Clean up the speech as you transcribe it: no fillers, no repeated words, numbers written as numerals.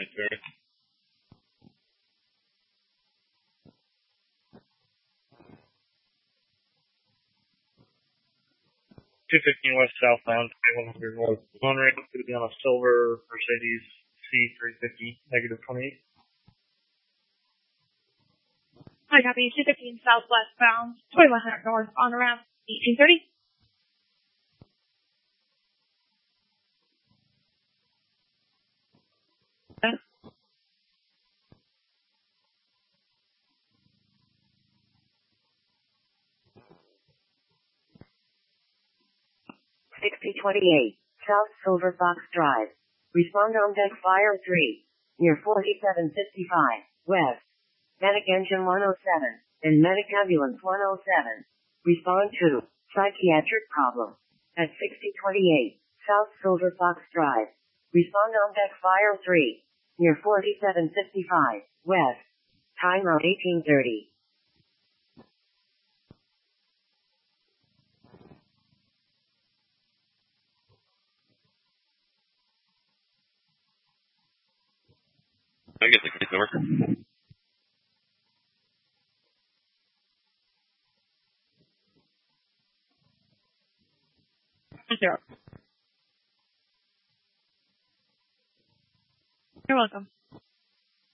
Victoria. 215 west southbound, 2100 north. On-ramp to be on a silver Mercedes C350, negative 28. Hi, copy. 215 southwest bound, 2100 north, on ramp 1830. Yeah. 6028, South Silver Fox Drive. Respond on deck fire 3, near 4755, west. Medic engine 107, and medic ambulance 107. Respond to psychiatric problem at 6028, South Silver Fox Drive. Respond on deck fire 3, near 4755, west. Timeout 1830. I get the case over. Zero. You're welcome.